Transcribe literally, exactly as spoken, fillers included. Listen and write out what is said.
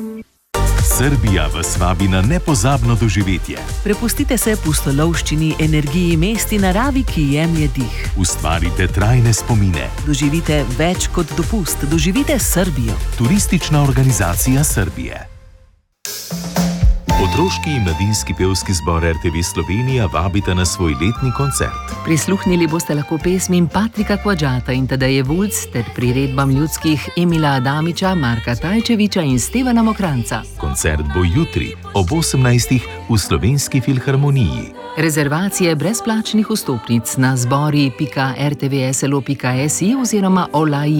Srbija vas vabi na nepozabno doživetje. Prepustite se pustolovščini, energiji mest in naravi, ki jemlje dih. Ustvarite trajne spomine. Doživite več kot dopust. Doživite Srbijo. Turistična organizacija Srbije. Otroški in mladinski pevski zbor R T V Slovenija vabita na svoj letni koncert. Prisluhnili boste lahko pesmim Patrika Kvadžata in Tadeje Vulc ter priredbam ljudskih Emila Adamiča, Marka Tajčeviča in Stevana Mokranca. Koncert bo jutri ob osemnajstih v Slovenski filharmoniji. Rezervacije brezplačnih vstopnic na zbori pika r t v s l o pika s i oziroma olai.